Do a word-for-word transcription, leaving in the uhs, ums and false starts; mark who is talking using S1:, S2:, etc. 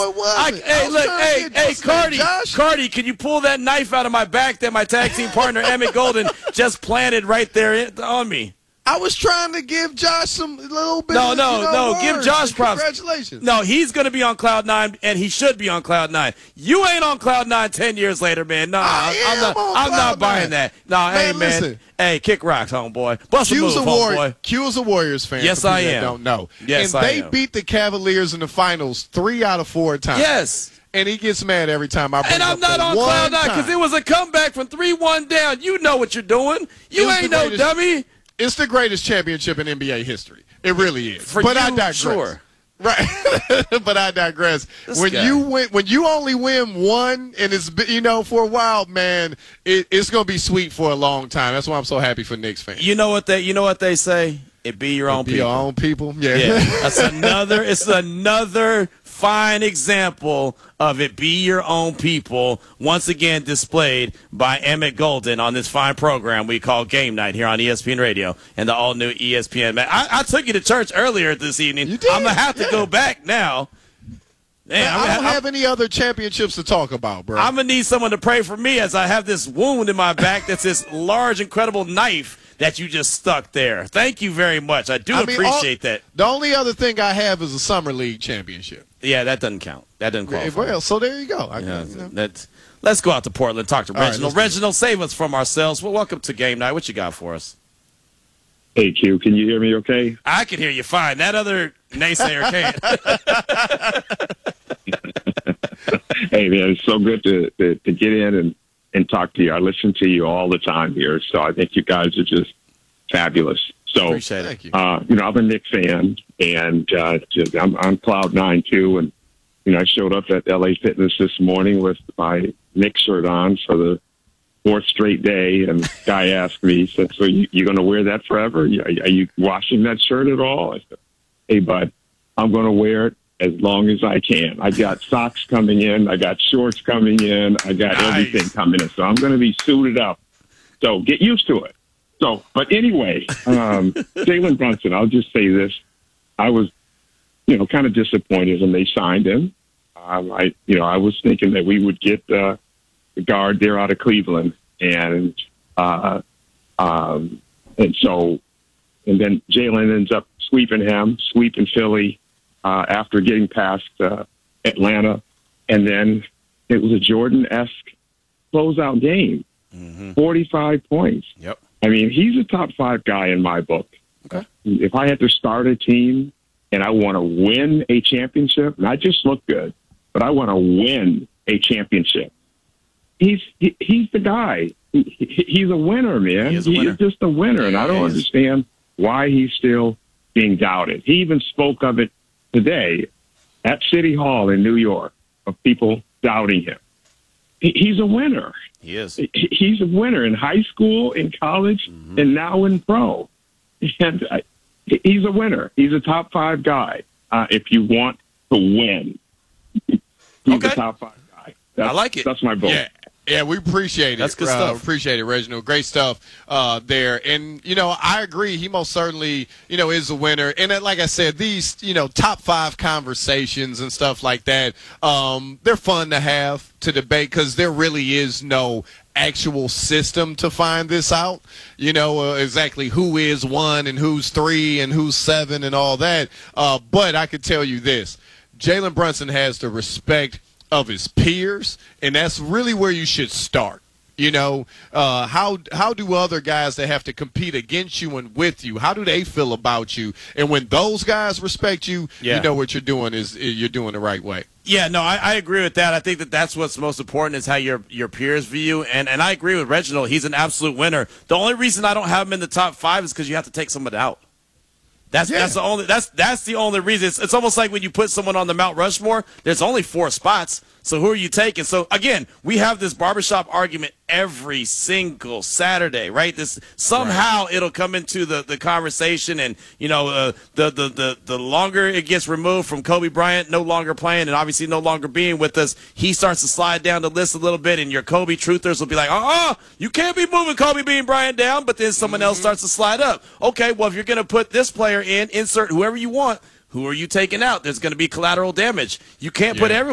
S1: No, it wasn't.
S2: I, hey,
S1: I was
S2: look,
S1: trying to
S2: hey,
S1: get
S2: hey,
S1: Josh
S2: Cardi,
S1: Josh.
S2: Cardi, can you pull that knife out of my back that my tag team partner Emmett Golden just planted right there in, on me?
S1: I was trying to give Josh some little bit.
S2: No,
S1: of,
S2: no,
S1: you know,
S2: no.
S1: words.
S2: Give Josh props.
S1: Congratulations.
S2: No, he's going to be on cloud nine, and he should be on cloud nine. You ain't on cloud nine ten years later, man. No,
S1: I
S2: I'm
S1: am
S2: not.
S1: on
S2: I'm
S1: cloud
S2: not buying
S1: nine.
S2: that. No,
S1: Man,
S2: hey, man.
S1: listen.
S2: Hey, kick rocks, homeboy. Bust a move,
S1: Q's a Warrior,
S2: homeboy.
S1: Q is a Warriors fan.
S2: Yes,
S1: for people
S2: I
S1: that
S2: am.
S1: Don't know.
S2: Yes,
S1: and
S2: I
S1: they
S2: am.
S1: beat the Cavaliers in the finals three out of four times.
S2: Yes.
S1: And he gets mad every time I bring
S2: And I'm
S1: up
S2: not
S1: the
S2: on
S1: one
S2: cloud nine because
S1: time.
S2: it was a comeback from three one down. You know what you're doing. You
S1: was
S2: ain't
S1: the
S2: no
S1: greatest-
S2: dummy.
S1: It's the greatest championship in N B A history. It really is.
S2: For
S1: but
S2: you,
S1: I digress.
S2: sure.
S1: Right, but I digress.
S2: This
S1: when
S2: guy.
S1: you win, when you only win one, and it's been- you know for a while, man, it, it's gonna be sweet for a long time. That's why I'm so happy for Knicks fans.
S2: You know what they. You know what they say. It be your own
S1: Be
S2: people.
S1: your own people. Yeah,
S2: Yeah, that's another. It's another fine example of it. Be your own people. Once again, displayed by Emmett Golden on this fine program we call Game Night here on E S P N Radio and the all new E S P N. Man, I, I took you to church earlier this evening.
S1: You did,
S2: I'm gonna have to
S1: yeah.
S2: go back now. Man,
S1: Man,
S2: I'm
S1: I
S2: gonna-
S1: don't
S2: I'm-
S1: have any other championships to talk about, bro.
S2: I'm gonna need someone to pray for me as I have this wound in my back. That's this large, incredible knife that you just stuck there. Thank you very much. I do
S1: I mean,
S2: appreciate
S1: all-
S2: that.
S1: The only other thing I have is a summer league championship.
S2: Yeah, that doesn't count. That doesn't qualify.
S1: Well, so there you go. I,
S2: Yeah,
S1: you know.
S2: that, let's go out to Portland, talk to
S1: All right,
S2: Reginald.
S1: let's do it.
S2: Reginald, save us from ourselves. Well, welcome to Game Night. What you got for us?
S3: Hey, Q, can you hear me okay?
S2: I can hear you fine. That other naysayer can't.
S3: Hey, man, it's so good to, to, to get in and, and talk to you. I listen to you all the time here, so I think you guys are just fabulous. So,
S2: Appreciate it.
S1: Thank you.
S3: uh, you know, I'm a Knicks fan, and uh, just, I'm on cloud nine, too. And, you know, I showed up at L A Fitness this morning with my Knicks shirt on for the fourth straight day, and the guy asked me, he said, so you, you going to wear that forever? Are you, are you washing that shirt at all? I said, hey, bud, I'm going to wear it as long as I can. I got socks coming in. I got shorts coming in. I got
S2: Nice.
S3: everything coming in. So I'm going to be suited up. So get used to it. So, but anyway, um, Jalen Brunson, I'll just say this. I was, you know, kind of disappointed when they signed him. Um, I, you know, I was thinking that we would get uh, the guard there out of Cleveland. And, uh, um, and so, and then Jalen ends up sweeping him, sweeping Philly. Uh, after getting past uh, Atlanta, and then it was a Jordan-esque closeout game,
S2: Mm-hmm.
S3: forty-five points.
S2: Yep.
S3: I mean, he's a top five guy in my book.
S2: Okay.
S3: If I had to start a team and I want to win a championship, not just look good, but I want to win a championship, he's he, he's the guy. He, he- he's a winner, man.
S2: He is a winner.
S3: just a winner, and I don't
S2: He is.
S3: understand why he's still being doubted. He even spoke of it today at City Hall in New York of people doubting him. He, he's a winner.
S2: He is.
S3: He- He's a winner in high school, in college,
S2: Mm-hmm.
S3: and now in pro. And uh, he's a winner. He's a top five guy. Uh, if you want to win, he's
S2: Okay.
S3: a top five guy. That's,
S2: I like it.
S3: That's my vote.
S1: Yeah. Yeah, we appreciate it.
S2: That's good
S1: Uh,
S2: stuff.
S1: Appreciate it, Reginald. Great stuff uh, there. And, you know, I agree. He most certainly, you know, is a winner. And uh, like I said, these, you know, top five conversations and stuff like that, um, they're fun to have to debate because there really is no actual system to find this out. You know, uh, exactly who is one and who's three and who's seven and all that. Uh, but I could tell you this. Jalen Brunson has the respect of his peers, and that's really where you should start. You know, uh, how how do other guys that have to compete against you and with you, how do they feel about you? And when those guys respect you,
S2: Yeah.
S1: you know what you're doing is you're doing the right way.
S2: Yeah, no, I, I agree with that. I think that that's what's most important is how your your peers view you. And, and I agree with Reginald. He's an absolute winner. The only reason I don't have him in the top five is because you have to take someone out. That's
S1: Yeah.
S2: that's the only that's that's the only reason. It's, it's almost like when you put someone on the Mount Rushmore. There's only four spots. So who are you taking? So again, we have this barbershop argument every single Saturday, right? This somehow it'll come into the, the conversation, and you know uh, the, the the the longer it gets removed from Kobe Bryant no longer playing and obviously no longer being with us, he starts to slide down the list a little bit, and your Kobe truthers will be like, uh-uh, you can't be moving Kobe Bean Bryant down, but then someone else starts to slide up. Okay, well if you're going to put this player in, insert whoever you want. Who are you taking out? There's going to be collateral damage. You can't put
S1: Yeah.
S2: everyone